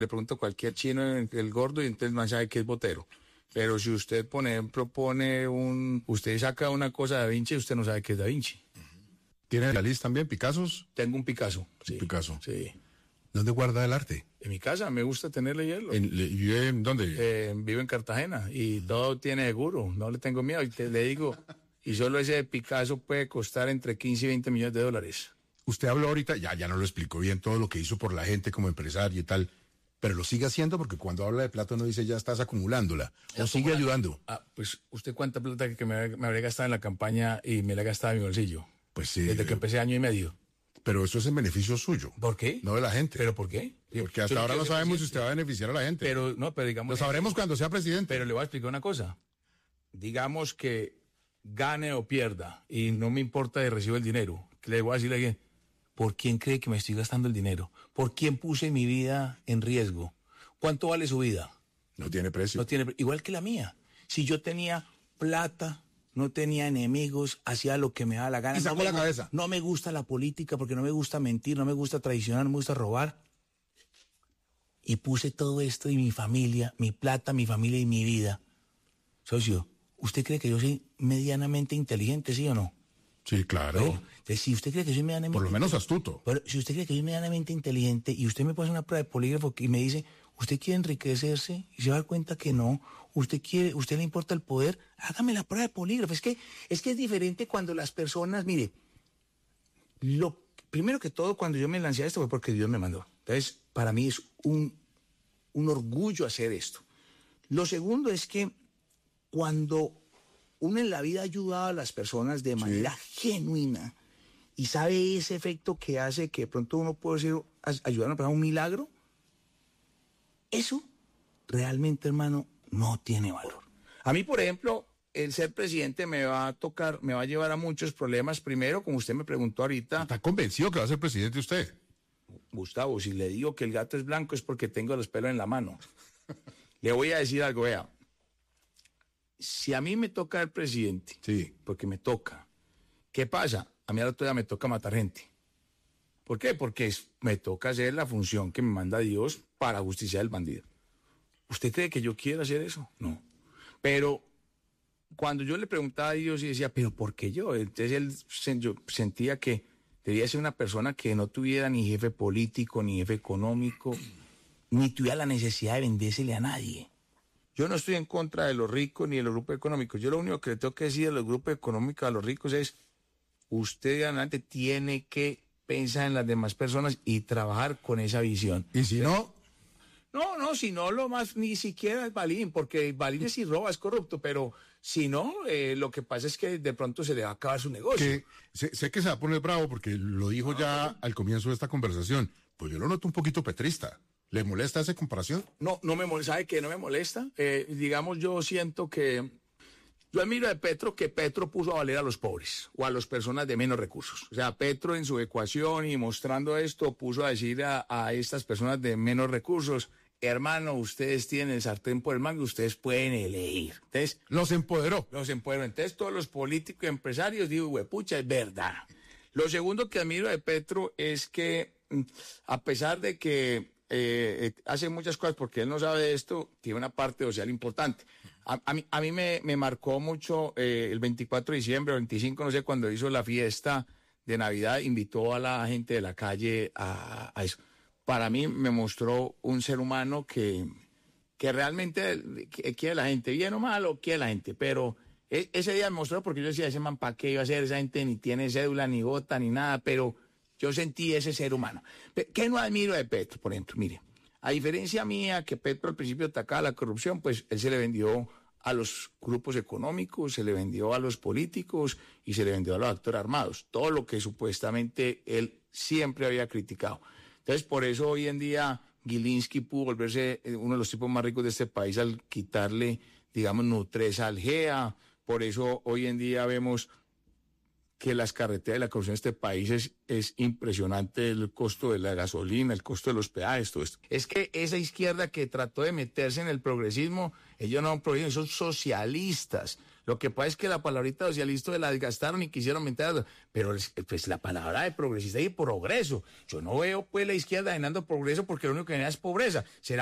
Le pregunto a cualquier chino, el gordo, y entonces no sabe qué es Botero. Pero si usted, por ejemplo, usted saca una cosa de Da Vinci, usted no sabe qué es Da Vinci. ¿Tiene Dalí también, Picassos? Tengo un Picasso. Sí. Picasso. Sí. ¿Dónde guarda el arte? En mi casa, me gusta tenerle hielo. ¿En dónde? Vivo en Cartagena y todo tiene seguro, no le tengo miedo. Y le digo, y solo ese Picasso puede costar entre 15 y 20 millones de dólares. Usted habló ahorita, ya no lo explicó bien todo lo que hizo por la gente como empresario y tal, pero lo sigue haciendo porque cuando habla de plata no dice ya estás acumulándola, o sigue ayudando. Pues usted cuánta plata que me habría gastado en la campaña y me la he gastado en mi bolsillo. Pues sí. Desde que empecé 1.5 años. Pero eso es en beneficio suyo. ¿Por qué? No de la gente. ¿Pero por qué? Porque hasta ahora no sabemos si usted va a beneficiar a la gente. Pero digamos... Lo sabremos cuando sea presidente. Pero le voy a explicar una cosa. Digamos que gane o pierda y no me importa de recibo el dinero. Le voy a decirle a alguien, ¿por quién cree que me estoy gastando el dinero? ¿Por quién puse mi vida en riesgo? ¿Cuánto vale su vida? No tiene precio. Igual que la mía. Si yo tenía plata, no tenía enemigos, hacía lo que me daba la gana. Y sacó la cabeza. No me gusta la política porque no me gusta mentir, no me gusta traicionar, no me gusta robar. Y puse todo esto y mi familia, mi plata, mi familia y mi vida. Socio, ¿usted cree que yo soy medianamente inteligente, sí o no? Sí, claro. Entonces, si usted cree que soy medianamente... Por lo menos astuto. Pero si usted cree que soy medianamente inteligente y usted me pone una prueba de polígrafo y me dice, ¿usted quiere enriquecerse? Y se va a dar cuenta que no. ¿Usted le importa el poder? Hágame la prueba de polígrafo. Es que es diferente cuando las personas, mire, primero que todo, cuando yo me lancé a esto fue porque Dios me mandó. Entonces, para mí es un orgullo hacer esto. Lo segundo es que cuando uno en la vida ha ayudado a las personas de manera genuina y sabe ese efecto que hace que de pronto uno puede ayudar a una persona a un milagro, eso realmente, hermano, no tiene valor. A mí, por ejemplo, el ser presidente me va a llevar a muchos problemas. Primero, como usted me preguntó ahorita... ¿Está convencido que va a ser presidente usted? Gustavo, si le digo que el gato es blanco es porque tengo los pelos en la mano. Le voy a decir algo, vea. Si a mí me toca el presidente, sí, porque me toca, ¿qué pasa? A mí al otro día me toca matar gente. ¿Por qué? Porque me toca hacer la función que me manda Dios para justiciar al bandido. ¿Usted cree que yo quiero hacer eso? No. Pero cuando yo le preguntaba a Dios y decía, ¿pero por qué yo? Entonces yo sentía que debía ser una persona que no tuviera ni jefe político, ni jefe económico, ni tuviera la necesidad de vendérsele a nadie. Yo no estoy en contra de los ricos ni de los grupos económicos. Yo lo único que le tengo que decir a los grupos económicos, a los ricos, es usted adelante tiene que pensar en las demás personas y trabajar con esa visión. ¿Y si no? No, si no, lo más, ni siquiera es Balín, porque Balín si roba es corrupto, pero si no, lo que pasa es que de pronto se le va a acabar su negocio. Sé que se va a poner bravo porque lo dijo ya al comienzo de esta conversación, pues yo lo noto un poquito petrista. ¿Le molesta esa comparación? No me molesta. ¿Sabe qué no me molesta? Digamos, yo siento que... Yo admiro de Petro que Petro puso a valer a los pobres o a las personas de menos recursos. O sea, Petro en su ecuación y mostrando esto puso a decir a estas personas de menos recursos, hermano, ustedes tienen el sartén por el mango, ustedes pueden elegir. Entonces, los empoderó. Entonces, todos los políticos y empresarios, digo, huepucha, es verdad. Lo segundo que admiro de Petro es que, a pesar de que hace muchas cosas porque él no sabe de esto, tiene una parte social importante. A mí me marcó mucho el 24 de diciembre, o 25, no sé, cuando hizo la fiesta de Navidad, invitó a la gente de la calle a eso. Para mí me mostró un ser humano que realmente quiere la gente, bien o mal, quiere la gente, pero ese día me mostró porque yo decía, ese man, ¿para qué iba a ser? Esa gente ni tiene cédula, ni vota, ni nada, pero... Yo sentí ese ser humano. ¿Qué no admiro de Petro, por ejemplo? Mire, a diferencia mía, que Petro al principio atacaba la corrupción, pues él se le vendió a los grupos económicos, se le vendió a los políticos y se le vendió a los actores armados. Todo lo que supuestamente él siempre había criticado. Entonces, por eso hoy en día Gilinski pudo volverse uno de los tipos más ricos de este país al quitarle, digamos, Nutresa al GEA. Por eso hoy en día vemos que las carreteras de la corrupción de este país es impresionante, el costo de la gasolina, el costo de los peajes, todo esto. Es que esa izquierda que trató de meterse en el progresismo, ellos no son progresistas, son socialistas. Lo que pasa es que la palabrita socialista la desgastaron y quisieron meter, pero pues la palabra de progresista y progreso. Yo no veo pues la izquierda generando progreso porque lo único que genera es pobreza. ¿Será